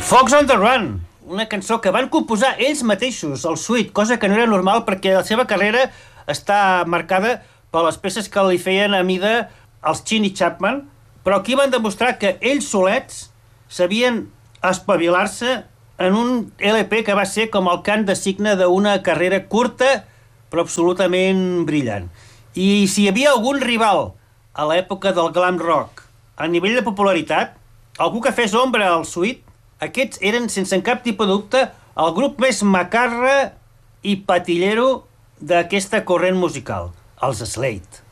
Fox on the Run, una cançó que van composar ells mateixos, el Sweet, cosa que no era normal perquè la seva carrera està marcada per les peces que li feien a mida els Chin i Chapman, però aquí van demostrar que ells solets sabien espavilar-se en un LP que va ser com el cant de signe d'una carrera curta però absolutament brillant. I si hi havia algun rival a l'època del glam rock a nivell de popularitat, algú que fes ombra al Sweet, aquests eren, sense cap tipus de dubte, el grup més macarra i patillero d'aquesta corrent musical, els Slade.